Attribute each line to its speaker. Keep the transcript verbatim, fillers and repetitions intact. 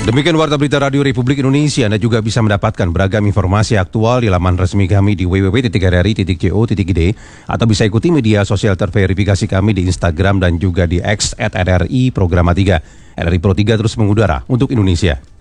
Speaker 1: Demikian Warta Berita Radio Republik Indonesia. Anda juga bisa mendapatkan beragam informasi aktual di laman resmi kami di w w w titik r r i titik co titik i d atau bisa ikuti media sosial terverifikasi kami di Instagram dan juga di X at r r i Programa tiga. R R I Pro tiga terus mengudara untuk Indonesia.